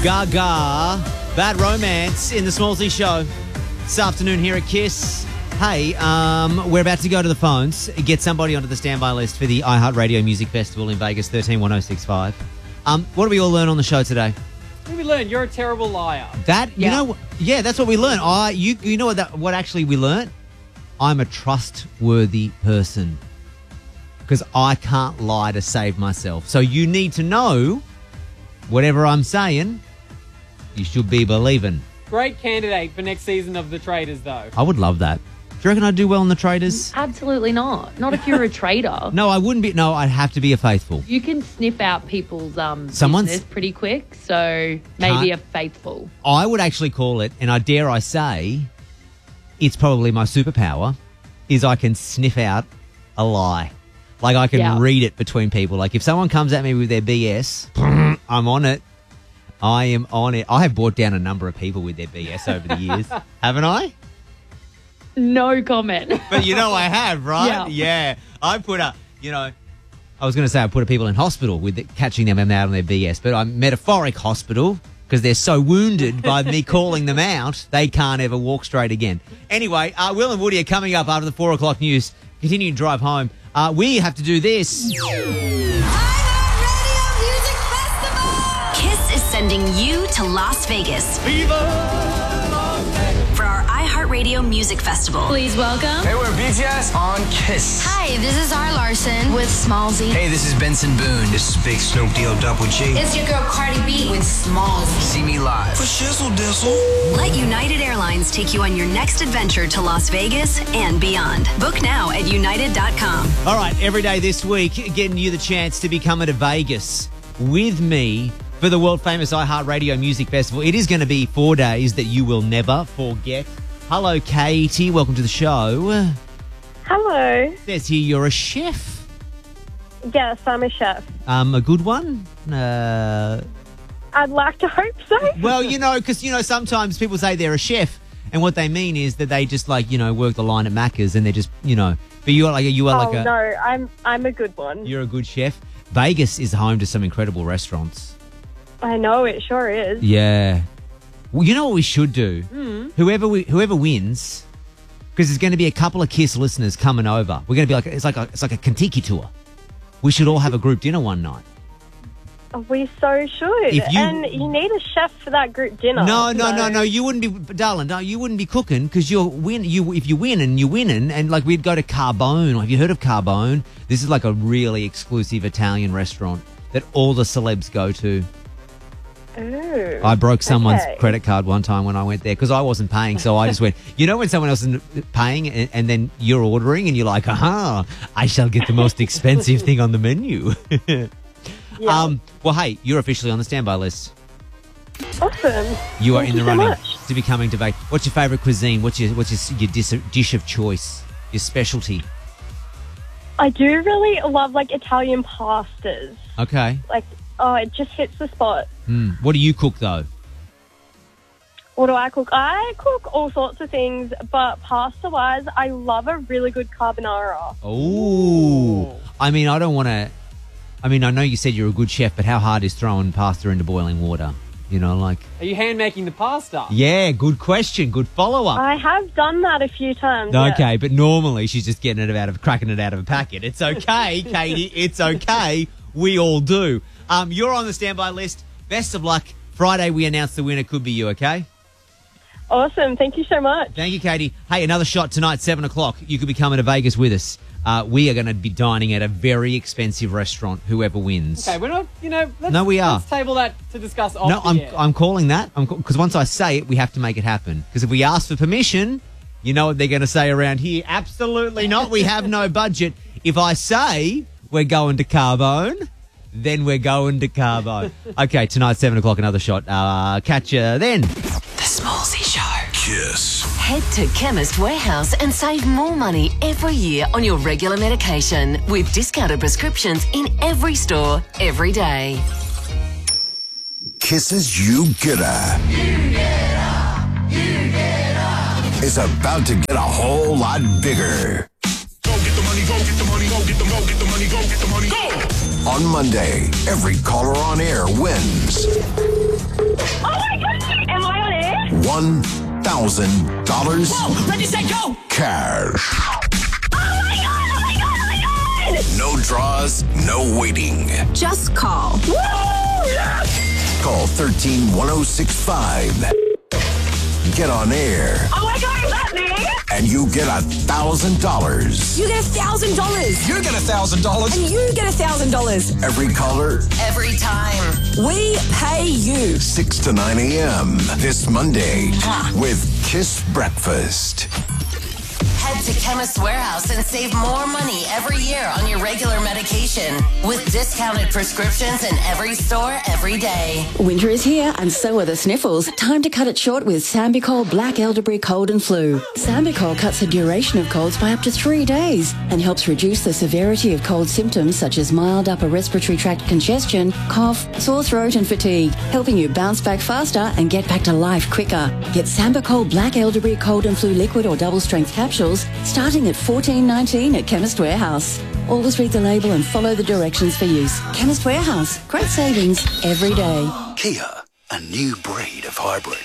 Gaga, Bad Romance in the Smallsy Show this afternoon here at KISS. Hey, we're about to go to the phones, get somebody onto the standby list for the iHeartRadio Music Festival in Vegas, 131065. What do we all learn on the show today? What did we learn? You're a terrible liar. That's what we learned. You know what actually we learned? I'm a trustworthy person because I can't lie to save myself. So you need to know whatever I'm saying, you should be believing. Great candidate for next season of The Traitors, though. I would love that. Do you reckon I'd do well in The Traitors? Absolutely not. Not if you're a traitor. No, I wouldn't be. No, I'd have to be a faithful. You can sniff out people's business pretty quick, so maybe a faithful. I would actually call it, and I say, it's probably my superpower, is I can sniff out a lie. Like I can read it between people. Like if someone comes at me with their BS, I'm on it. I am on it. I have brought down a number of people with their BS over the years, haven't I? No comment. But I have, right? Yeah. I put I was going to say I put people in hospital with catching them out on their BS, but I'm metaphoric hospital because they're so wounded by me calling them out, they can't ever walk straight again. Anyway, Will and Woody are coming up after the 4 o'clock news. Continue to drive home. We have to do this. KISS is sending you to Las Vegas. For our iHeartRadio Music Festival. Please welcome. Hey, we're BTS on KISS. Hi, this is R. Larson with Smallsy. Hey, this is Benson Boone. This is Big Snoop D-O-Double G. It's your girl Cardi B with Smallsy. See me live. For shizzle dizzle. Let United Airlines take you on your next adventure to Las Vegas and beyond. Book now at united.com. All right, every day this week, getting you the chance to be coming to Vegas with me for the world-famous iHeartRadio Music Festival. It is going to be 4 days that you will never forget. Hello, Katie. Welcome to the show. Hello. Says here you're a chef. Yes, I'm a chef. A good one? I'd like to hope so. Well, because, sometimes people say they're a chef, and what they mean is that they just, work the line at Macca's, and they're just, but you are no, I'm a good one. You're a good chef. Vegas is home to some incredible restaurants. I know, it sure is. Yeah. Well, you know what we should do? Whoever wins, because there's going to be a couple of KISS listeners coming over. We're going to be it's like a Kentucky tour. We should all have a group dinner one night. We so should. And you need a chef for that group dinner. No. You wouldn't be, darling. No, you wouldn't be cooking because if you win and you're winning, and we'd go to Carbone. Have you heard of Carbone? This is a really exclusive Italian restaurant that all the celebs go to. Ooh, I broke someone's credit card one time when I went there because I wasn't paying, so I just went, when someone else is paying and then you're ordering and you're like, aha, I shall get the most expensive thing on the menu. Yeah. Well, hey, you're officially on the standby list. Awesome. You are Thank in the you so running much. to be coming to Vegas. What's your favourite cuisine? What's your dish of choice? Your specialty? I do really love Italian pastas. Okay. It just hits the spot. What do you cook though? What do I cook? I cook all sorts of things, but pasta-wise, I love a really good carbonara. Oh. I mean, I don't want to... I know you said you're a good chef, but how hard is throwing pasta into boiling water? Are you hand-making the pasta? Yeah, good question. Good follow-up. I have done that a few times. Okay, yeah. but normally she's just cracking it out of a packet. It's okay, Katie. It's okay. We all do. You're on the standby list. Best of luck. Friday, we announce the winner. Could be you, okay? Awesome. Thank you so much. Thank you, Katie. Hey, another shot tonight, 7 o'clock. You could be coming to Vegas with us. We are going to be dining at a very expensive restaurant, whoever wins. Okay, we're not, we are. Let's table that to discuss off No, the air. I'm calling that. Because once I say it, we have to make it happen. Because if we ask for permission, you know what they're going to say around here. Absolutely not. We have no budget. If I say we're going to Carbone, then we're going to Carbone. Okay, tonight, 7 o'clock, another shot. Catch you then. The Smallsy Show. KISS. Head to Chemist Warehouse and save more money every year on your regular medication with discounted prescriptions in every store, every day. KISS's You Getter. Is about to get a whole lot bigger. Go get the money, go get the money, go get the money, go get the money, go! On Monday, every caller on air wins $1,000. Whoa, ready, set, go! Cash. Oh my God! No draws, no waiting. Just call. Woo! Yes! Call 131065. Get on air. Oh my God, is that me? And you get $1,000. You get $1,000. You get $1,000. And you get $1,000. Every caller, Every time. We pay you. 6 to 9 a.m. this Monday with Kiss Breakfast. Head to Chemist Warehouse and save more money every year on your regular medication with discounted prescriptions in every store every day. Winter is here and so are the sniffles. Time to cut it short with Sambicol Black Elderberry Cold and Flu. Sambicol cuts the duration of colds by up to 3 days and helps reduce the severity of cold symptoms such as mild upper respiratory tract congestion, cough, sore throat and fatigue, helping you bounce back faster and get back to life quicker. Get Sambicol Black Elderberry Cold and Flu liquid or double strength capsules starting at $14.19 at Chemist Warehouse. Always read the label and follow the directions for use. Chemist Warehouse. Great savings every day. Kia, a new breed of hybrid.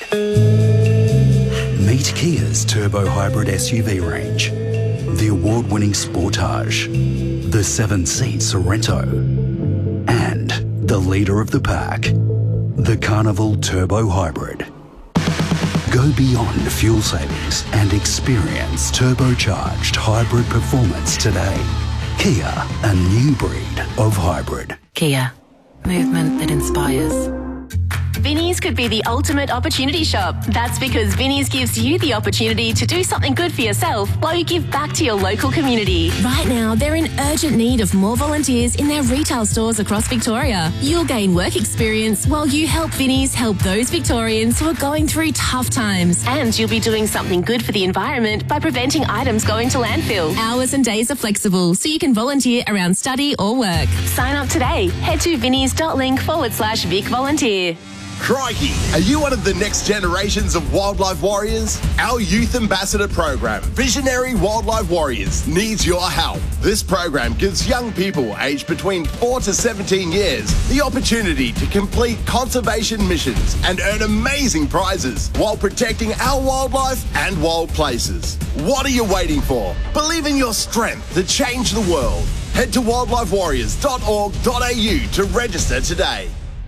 Meet Kia's turbo hybrid SUV range. The award-winning Sportage, the 7-seat Sorento, and the leader of the pack, the Carnival Turbo Hybrid. Go beyond fuel savings and experience turbocharged hybrid performance today. Kia, a new breed of hybrid. Kia. Movement that inspires. Vinnie's could be the ultimate opportunity shop. That's because Vinnie's gives you the opportunity to do something good for yourself while you give back to your local community. Right now, they're in urgent need of more volunteers in their retail stores across Victoria. You'll gain work experience while you help Vinnie's help those Victorians who are going through tough times. And you'll be doing something good for the environment by preventing items going to landfill. Hours and days are flexible, so you can volunteer around study or work. Sign up today. Head to vinnies.link/Vic Volunteer. Crikey! Are you one of the next generations of wildlife warriors? Our youth ambassador program, Visionary Wildlife Warriors, needs your help. This program gives young people aged between 4 to 17 years the opportunity to complete conservation missions and earn amazing prizes while protecting our wildlife and wild places. What are you waiting for? Believe in your strength to change the world. Head to wildlifewarriors.org.au to register today.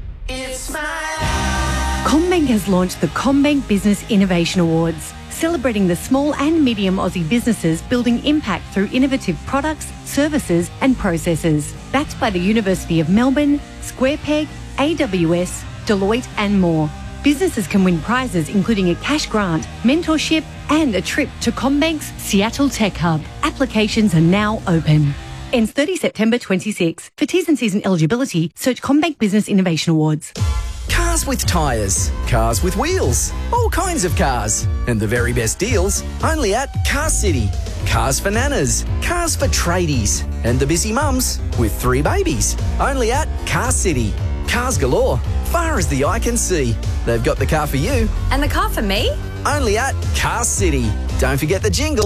CommBank has launched the CommBank Business Innovation Awards, celebrating the small and medium Aussie businesses building impact through innovative products, services and processes. Backed by the University of Melbourne, SquarePeg, AWS, Deloitte and more. Businesses can win prizes including a cash grant, mentorship and a trip to CommBank's Seattle Tech Hub. Applications are now open. Ends 30 September 26. For T's and C's and eligibility, search CommBank Business Innovation Awards. Cars with tyres, cars with wheels, all kinds of cars. And the very best deals only at Car City. Cars for nanas, cars for tradies, and the busy mums with 3 babies. Only at Car City. Cars galore, far as the eye can see. They've got the car for you. And the car for me? Only at Car City. Don't forget the jingle.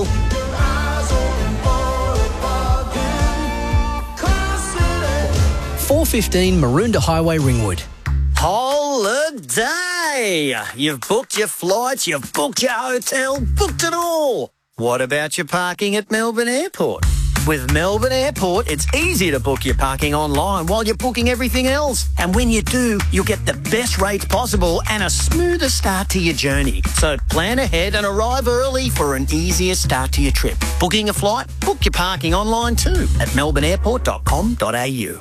415 Maroondah Highway, Ringwood. Holiday! You've booked your flights, you've booked your hotel, booked it all. What about your parking at Melbourne Airport? With Melbourne Airport, it's easy to book your parking online while you're booking everything else. And when you do, you'll get the best rates possible and a smoother start to your journey. So plan ahead and arrive early for an easier start to your trip. Booking a flight? Book your parking online too at melbourneairport.com.au.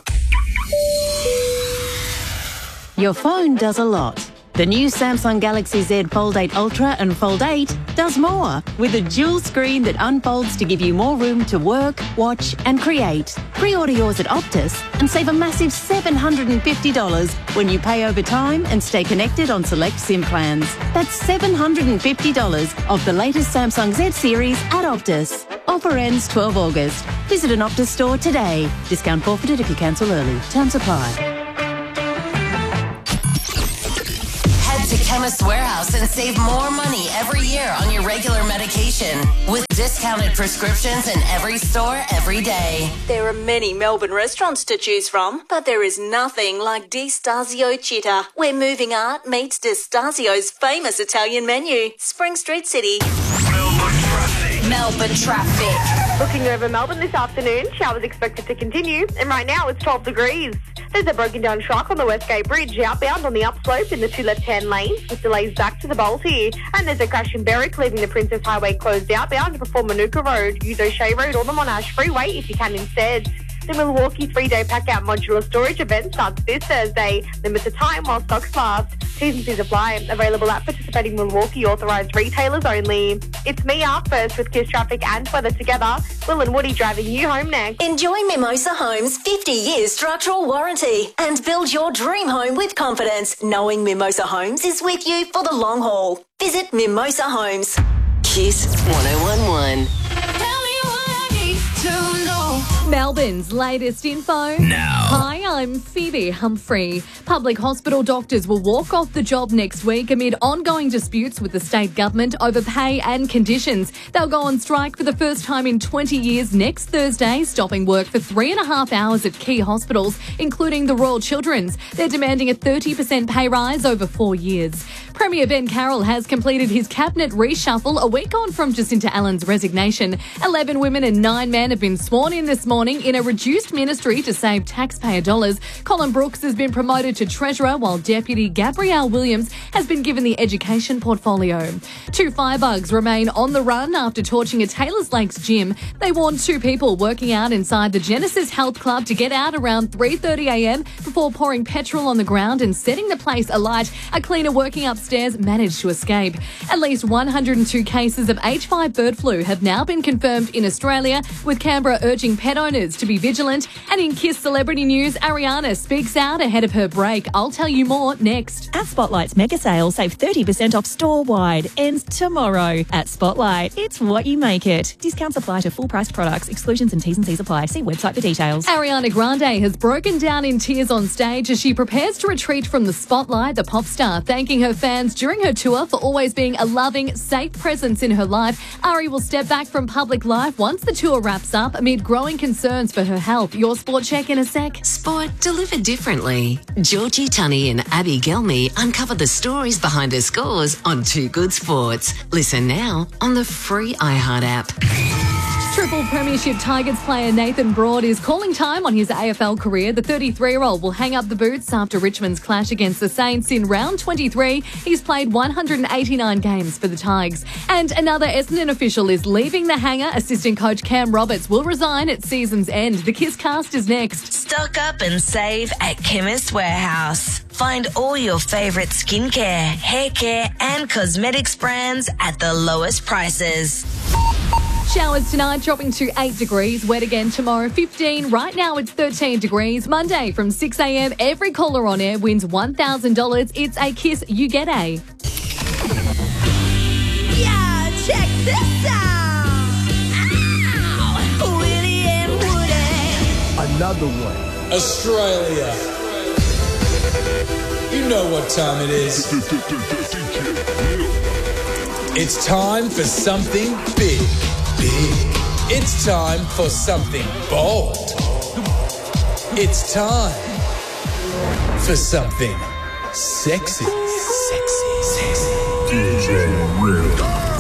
Your phone does a lot. The new Samsung Galaxy Z Fold 8 Ultra and Fold 8 does more, with a dual screen that unfolds to give you more room to work, watch and create. Pre-order yours at Optus and save a massive $750 when you pay over time and stay connected on select SIM plans. That's $750 off the latest Samsung Z series at Optus. Offer ends 12 August. Visit an Optus store today. Discount forfeited if you cancel early. Terms apply. Head to Chemist Warehouse and save more money every year on your regular medication with discounted prescriptions in every store every day. There are many Melbourne restaurants to choose from, but there is nothing like Di Stasio Città, where moving art meets Di Stasio's famous Italian menu. Spring Street City. Melbourne traffic. Looking over Melbourne this afternoon, showers expected to continue, and right now it's 12 degrees. There's a broken down truck on the Westgate Bridge outbound on the upslope in the 2 left-hand lanes with delays back to the Balti. And there's a crash in Berwick leaving the Princess Highway closed outbound before Manuka Road. Use O'Shea Road or the Monash Freeway if you can instead. The Milwaukee 3-day pack-out modular storage event starts this Thursday. Limited time while stocks last. T's and C's apply. Available at participating Milwaukee authorised retailers only. It's me up first with Kiss Traffic and weather together. Will and Woody driving you home next. Enjoy Mimosa Homes' 50 years structural warranty and build your dream home with confidence, knowing Mimosa Homes is with you for the long haul. Visit Mimosa Homes. Kiss 1011. Melbourne's latest info. Now. Hi, I'm Phoebe Humphrey. Public hospital doctors will walk off the job next week amid ongoing disputes with the state government over pay and conditions. They'll go on strike for the first time in 20 years next Thursday, stopping work for 3.5 hours at key hospitals, including the Royal Children's. They're demanding a 30% pay rise over 4 years. Premier Ben Carroll has completed his cabinet reshuffle a week on from Jacinta Allen's resignation. 11 women and 9 men have been sworn in this morning in a reduced ministry to save taxpayer dollars. Colin Brooks has been promoted to Treasurer, while Deputy Gabrielle Williams has been given the Education portfolio. 2 firebugs remain on the run after torching a Taylors Lakes gym. They warned 2 people working out inside the Genesis Health Club to get out around 3:30am before pouring petrol on the ground and setting the place alight. A cleaner working upstairs managed to escape. At least 102 cases of H5 bird flu have now been confirmed in Australia, with Canberra urging pet owners to be vigilant. And in Kiss celebrity news, Ariana speaks out ahead of her break. I'll tell you more next. At Spotlight's mega sale, save 30% off store-wide. Ends tomorrow. At Spotlight, it's what you make it. Discounts apply to full-priced products. Exclusions and T's and C's apply. See website for details. Ariana Grande has broken down in tears on stage as she prepares to retreat from the spotlight. The pop star thanking her fans during her tour for always being a loving, safe presence in her life. Ari will step back from public life once the tour wraps up amid growing concerns for her health. Your sport check in a sec. Sport delivered differently. Georgie Tunney and Abby Gelmy uncover the stories behind her scores on Too Good Sports. Listen now on the free iHeart app. Triple Premiership Tigers player Nathan Broad is calling time on his AFL career. The 33-year-old will hang up the boots after Richmond's clash against the Saints in round 23. He's played 189 games for the Tigers. And another Essendon official is leaving the hangar. Assistant coach Cam Roberts will resign at season's end. The Kiss Cast is next. Stock up and save at Chemist Warehouse. Find all your favourite skincare, hair care and cosmetics brands at the lowest prices. Showers tonight dropping to 8 degrees. Wet again tomorrow, 15. Right now it's 13 degrees. Monday from 6am, every caller on air wins $1,000. It's a Kiss You Get A. Yeah, check this out. Ow! Willie and Woody. Another one. Australia. You know what time it is. It's time for something big. It's time for something bold. It's time for something sexy. DJ Will.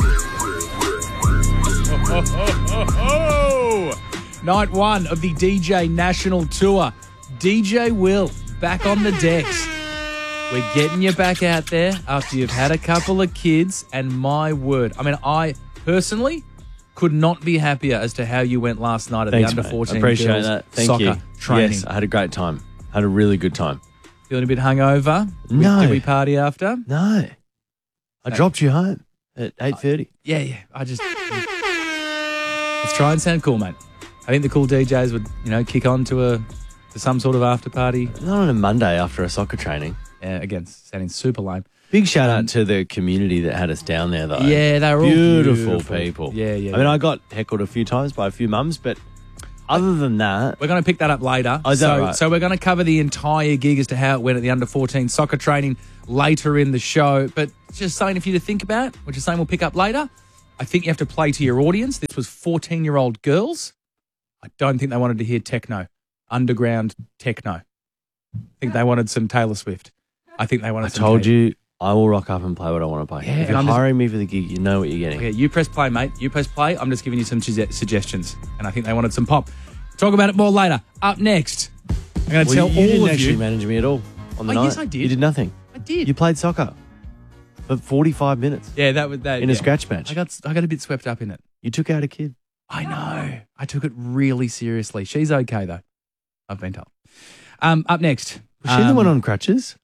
Night 1 of the DJ National Tour. DJ Will back on the decks. We're getting you back out there after you've had a couple of kids, and my word, I mean, I personally could not be happier as to how you went last night at the under-14 appreciate girls that. Thank soccer you. training. Yes, I had a great time. Had a really good time. Feeling a bit hungover? No. Did we party after? No. I dropped you home at 8:30. Yeah. Let's try and sound cool, mate. I think the cool DJs would, kick on to some sort of after party. Not on a Monday after a soccer training. Yeah, again, sounding super lame. Big shout out to the community that had us down there, though. Yeah, they were all beautiful beautiful people. Yeah. I mean, I got heckled a few times by a few mums, but Other than that, we're going to pick that up later. Oh, is that right? So we're going to cover the entire gig as to how it went at the under-14 soccer training later in the show. But just something for you to think about, which is something we'll pick up later. I think you have to play to your audience. This was 14-year-old girls. I don't think they wanted to hear techno, underground techno. I think they wanted some Taylor Swift. I think they wanted some... I told you, I will rock up and play what I want to play. Yeah, if you're hiring me for the gig, you know what you're getting. Okay, you press play, mate. You press play. I'm just giving you some suggestions. And I think they wanted some pop. Talk about it more later. Up next, I'm going to tell you all didn't of actually you... manage me at all on the night. Yes, I did. You did nothing. I did. You played soccer for 45 minutes. Yeah, that was that. In a scratch match. I got a bit swept up in it. You took out a kid. I know. I took it really seriously. She's okay, though. I've been told. Up next. Was she the one on crutches?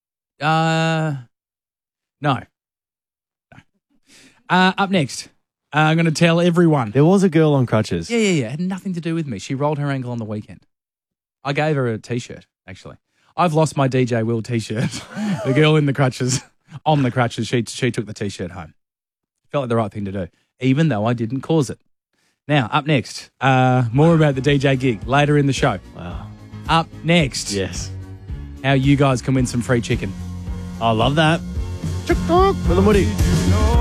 No. Up next, I'm going to tell everyone. There was a girl on crutches. Yeah. It had nothing to do with me. She rolled her ankle on the weekend. I gave her a T-shirt, actually. I've lost my DJ Will T-shirt. The girl in the crutches, on the crutches, she took the T-shirt home. Felt like the right thing to do, even though I didn't cause it. Now, up next, more about the DJ gig later in the show. Wow. Up next. Yes. How you guys can win some free chicken. I love that. Chicken with a Moody.